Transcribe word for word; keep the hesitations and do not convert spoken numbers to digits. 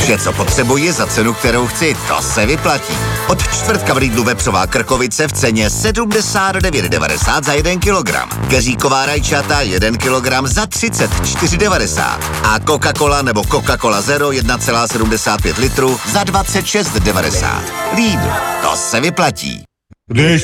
Vše, co potřebuji za cenu, kterou chci, to se vyplatí. Od čtvrtka v Lidlu vepřová krkovice v ceně sedmdesát devět devadesát za jeden kilogram. Keříková rajčata jeden kilogram za třicet čtyři devadesát. A Coca-Cola nebo Coca-Cola Zero jedna celá sedmdesát pět litru za dvacet šest devadesát. Lidl, to se vyplatí. Když